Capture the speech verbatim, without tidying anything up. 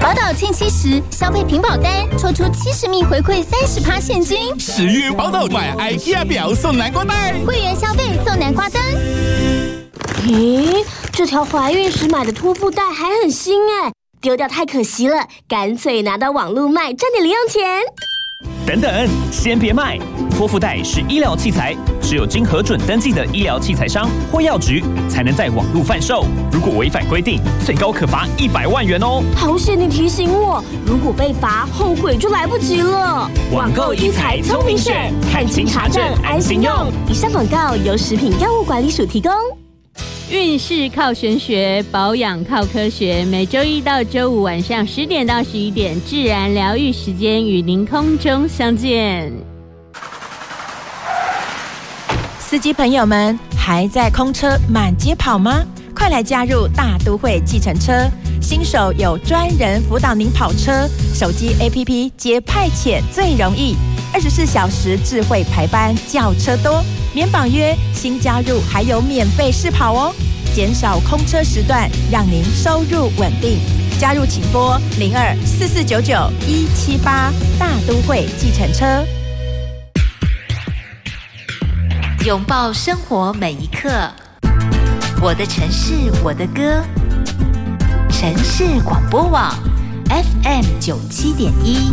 宝岛庆七十，消费屏保单抽出七十名回馈三十趴现金。 十月宝岛买 IKEA 表送南瓜袋， 会员消费送南瓜灯。 咦，这条怀孕时买的托腹带还很新哎，丢掉太可惜了，干脆拿到网路卖，赚点零用钱。 等等，先别卖！托腹带是医疗器材，只有经核准登记的医疗器材商或药局才能在网路贩售。如果违反规定，最高可罚一百万元哦！ 好险你提醒我，如果被罚，后悔就来不及了。 网购医材聪明选，看清查证安心用。 以上广告由食品药物管理署提供。 运势靠玄学，保养靠科学。每周一到周五晚上十点到十一点，自然疗愈时间与您空中相见。 司机朋友们，还在空车满街跑吗？快来加入大都会计程车，新手有专人辅导您跑车，手机 A P P 接派遣最容易，二十四小时智慧排班，叫车多。免绑约，新加入还有免费试跑哦，减少空车时段，让您收入稳定。加入请拨零二四四九九一七八，大都会计程车。 拥抱生活每一刻，我的城市，我的歌，城市广播网 F M 九七点一。